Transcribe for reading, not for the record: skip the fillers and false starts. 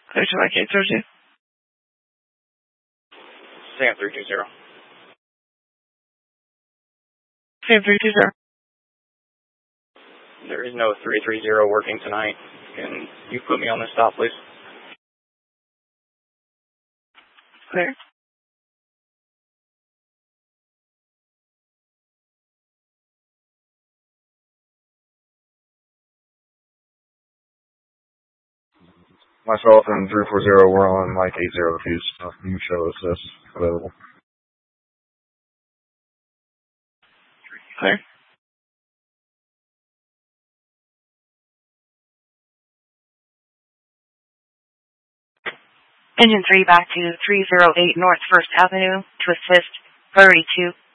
Clear to like 830. Sam 320. Sam 320. There is no 330 working tonight. Can you put me on the stop, please? Clear. Myself and 340, we're on like 802, so you show us this available. Clear. Engine 3 back to 308 North 1st Avenue to assist. Priority 2.